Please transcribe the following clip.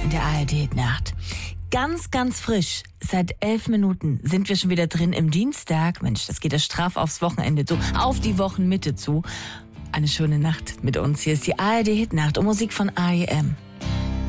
in der ARD-Nacht. Ganz, ganz frisch. Seit 11 Minuten sind wir schon wieder drin im Dienstag. Mensch, das geht ja straff aufs Wochenende zu, auf die Wochenmitte zu. Eine schöne Nacht mit uns. Hier ist die ARD-Hitnacht und Musik von R.E.M.